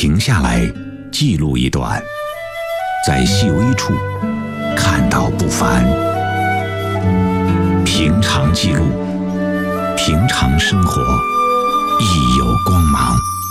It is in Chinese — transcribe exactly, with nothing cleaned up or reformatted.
停下来记录一段，在细微处看到不凡。平常记录，平常生活亦有光芒。